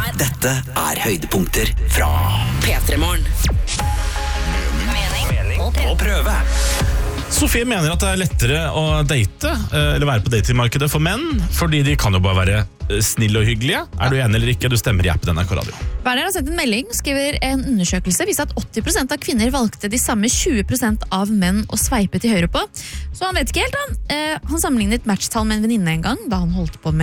Dette høydepunkter fra P3-morgen. Mening og prøve. Sofie mener at det lettere å date, eller være på datingmarkedet for menn, fordi de kan jo bare være snill og hyggelige. Du enig eller ikke? Du stemmer i appen NRK Radio. Werner har sendt en melding, skriver en undersøkelse viser at 80% av kvinner valgte de samme 20% av menn å sveipe til høyre på. Så han vet ikke helt, han sammenlignet matchtall med en venninne en gang, da han holdt på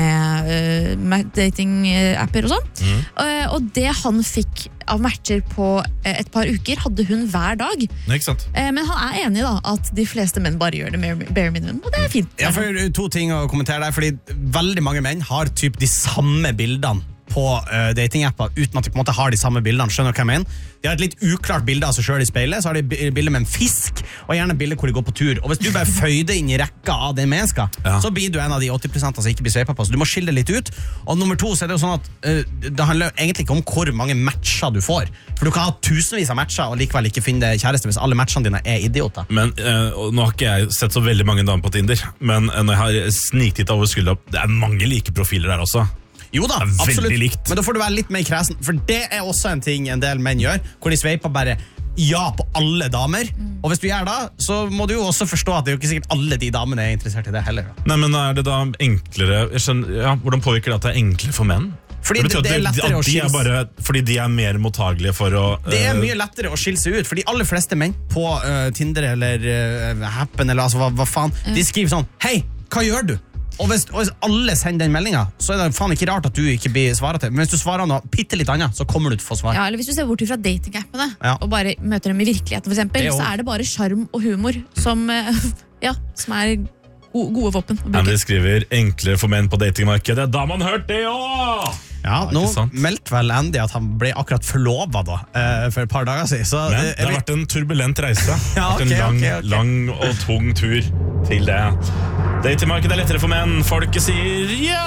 med dating-apper og sånn. Og det han fikk av matcher på et par uker, hadde hun hver dag. Ikke sant? Men han er enig da, at de fleste menn bare gjør det med bare minimum, og det er fint. Ja, for to ting å kommentere der, fordi veldig mange menn har typ de samme bildene på datingapper uten at de på en måte har de samme bildene. Skjønner du hva jeg mener? De har et litt uklart bilde av seg selv i speilet, så har de bilde med en fisk, og gjerne bilde hvor de går på tur. Og hvis du bare føyder inn i rekka av den mennesker, så blir du en av de 80% som ikke blir sveipet på, så du må skille det litt ut. Og nummer to, så er det jo sånn at det handler egentlig ikke om hvor mange matcher du får, for du kan ha tusenvis av matcher og likevel ikke finne kjæreste hvis alle matchene dine er idioter. Men nå har ikke jeg sett så veldig mange damer på Tinder, men når jeg har sniktitt over skuldra, det er mange like profiler der også. Jo da, Det er veldig absolutt. likt. Men da får du være litt mer kresen, for det er også en ting en del menn gjør, hvor de sveiper bare ja på alle damer. Og hvis du gjør det, så må du jo også forstå at det er jo ikke sikkert alle de damene er interessert i det heller. Nei, men er det da enklere, hvordan påvirker det at det er enklere for menn? Fordi betyr det er at lettere å de er skille. fordi de er mer mottagelige for å... Det er mye lettere å skille seg ut, for de aller fleste menn på Tinder eller Happen, eller altså hva faen, de skriver sånn, hei, hva gjør du? Og hvis alle sender den meldingen, så er det faen ikke rart at du ikke blir svaret til. Men hvis du svarer noe bitte litt annet, så kommer du til å få svar. Ja, eller hvis du ser bort fra datingappene og bare møter dem i virkeligheten for eksempel, Det så er det bare sjarm og humor som er gode våpen å bruke. Andy skriver enklere for menn på datingmarkedet. Da har man hørt det også! Ja, nå ikke sant? meldte vel Andy at han ble akkurat forlovet da, for et par dager siden. Så, Men det har vært en turbulent reise. Ja, Det har vært en ok. lang og tung tur til det. Datingmarkedet er lettere for menn. Folket sier ja!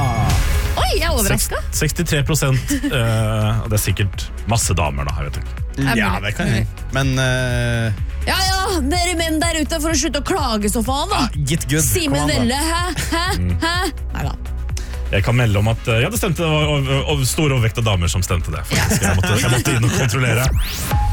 Oi, jeg er overrasket. 63%, og det er sikkert masse damer da, jeg vet ikke. ja, det kan jeg. Men Ja, dere menn der ute for å slutte å klage så faen da. get good. Simen Kom an da. Velle, hæ? Neida. Jeg kan melde om at det stemte, det var stor overvekt av damer som stemte det. Faktisk. Jeg måtte inn og kontrollere.